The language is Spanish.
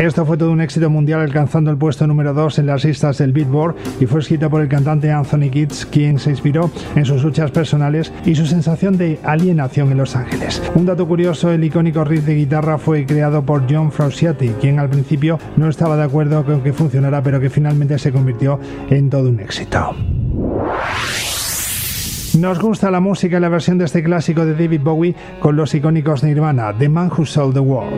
Esto fue todo un éxito mundial, alcanzando el puesto número 2 en las listas del Billboard, y fue escrita por el cantante Anthony Kiedis, quien se inspiró en sus luchas personales y su sensación de alienación en Los Ángeles. Un dato curioso, el icónico riff de guitarra fue creado por John Frusciante, quien al principio no estaba de acuerdo con que funcionara, pero que finalmente se convirtió en todo un éxito. Nos gusta la música y la versión de este clásico de David Bowie con los icónicos Nirvana, The Man Who Sold the World.